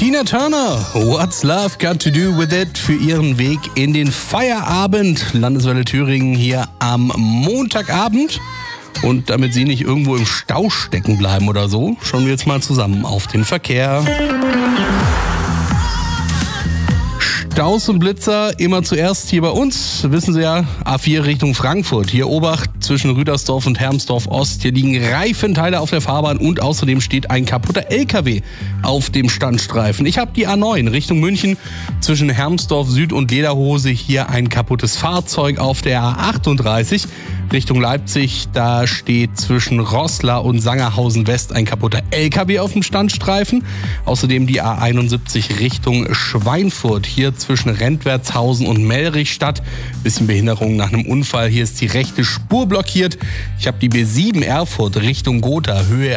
Tina Turner, What's Love Got to Do with It, für ihren Weg in den Feierabend. Landeswelle Thüringen hier am Montagabend. Und damit Sie nicht irgendwo im Stau stecken bleiben oder so, schauen wir jetzt mal zusammen auf den Verkehr. Staus und Blitzer immer zuerst hier bei uns, wissen Sie ja, A4 Richtung Frankfurt. Hier Obacht zwischen Rüdersdorf und Hermsdorf Ost. Hier liegen Reifenteile auf der Fahrbahn und außerdem steht ein kaputter LKW auf dem Standstreifen. Ich habe die A9 Richtung München zwischen Hermsdorf Süd und Lederhose. Hier ein kaputtes Fahrzeug auf der A38 Richtung Leipzig. Da steht zwischen Roßla und Sangerhausen West ein kaputter LKW auf dem Standstreifen. Außerdem die A71 Richtung Schweinfurt. Hier zwischen Rentwertshausen und Mellrichstadt. Bisschen Behinderung nach einem Unfall. Hier ist die rechte Spur blockiert. Ich habe die B7 Erfurt Richtung Gotha, Höhe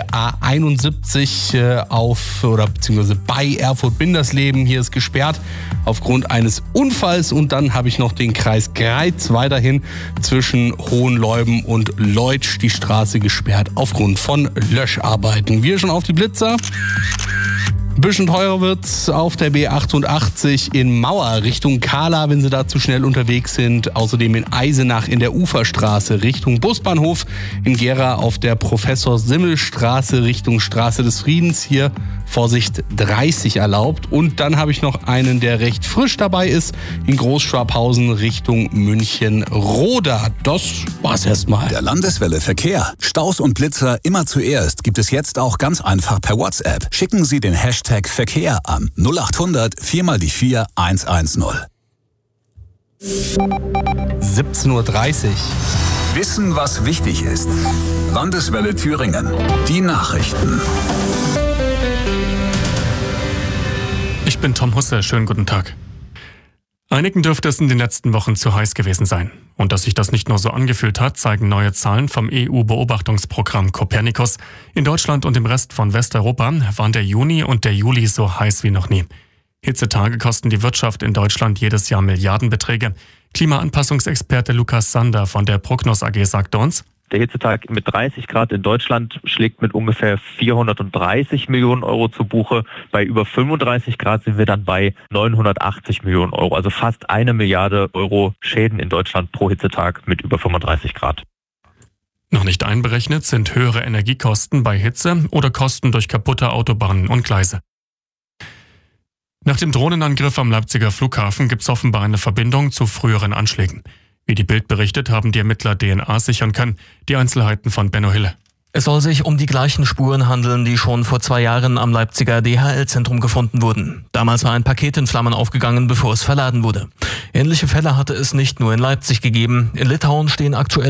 A71 beziehungsweise bei Erfurt-Bindersleben. Hier ist gesperrt aufgrund eines Unfalls. Und dann habe ich noch den Kreis Greiz weiterhin zwischen Hohenleuben und Leutsch die Straße gesperrt aufgrund von Löscharbeiten. Wir schon auf die Blitzer. Ein bisschen teurer wird's auf der B88 in Mauer Richtung Kahla, wenn Sie da zu schnell unterwegs sind. Außerdem in Eisenach in der Uferstraße Richtung Busbahnhof. In Gera auf der Professor-Simmel-Straße Richtung Straße des Friedens. Hier Vorsicht 30 erlaubt. Und dann habe ich noch einen, der recht frisch dabei ist, in Großschwabhausen Richtung München-Roda. Das war's erstmal. Der Landeswelle Verkehr. Staus und Blitzer immer zuerst gibt es jetzt auch ganz einfach per WhatsApp. Schicken Sie den Hashtag Verkehr an 0800 4x4 110. 17:30 Uhr. Wissen, was wichtig ist. Landeswelle Thüringen. Die Nachrichten. Ich bin Tom Husse, schönen guten Tag. Einigen dürfte es in den letzten Wochen zu heiß gewesen sein. Und dass sich das nicht nur so angefühlt hat, zeigen neue Zahlen vom EU-Beobachtungsprogramm Copernicus. In Deutschland und im Rest von Westeuropa waren der Juni und der Juli so heiß wie noch nie. Hitzetage kosten die Wirtschaft in Deutschland jedes Jahr Milliardenbeträge. Klimaanpassungsexperte Lukas Sander von der Prognos AG sagte uns: Der Hitzetag mit 30 Grad in Deutschland schlägt mit ungefähr 430 Millionen Euro zu Buche. Bei über 35 Grad sind wir dann bei 980 Millionen Euro. Also fast 1 Milliarde Euro Schäden in Deutschland pro Hitzetag mit über 35 Grad. Noch nicht einberechnet sind höhere Energiekosten bei Hitze oder Kosten durch kaputte Autobahnen und Gleise. Nach dem Drohnenangriff am Leipziger Flughafen gibt es offenbar eine Verbindung zu früheren Anschlägen. Wie die Bild berichtet, haben die Ermittler DNA sichern können. Die Einzelheiten von Benno Hille. Es soll sich um die gleichen Spuren handeln, die schon vor 2 Jahren am Leipziger DHL-Zentrum gefunden wurden. Damals war ein Paket in Flammen aufgegangen, bevor es verladen wurde. Ähnliche Fälle hatte es nicht nur in Leipzig gegeben. In Litauen stehen aktuell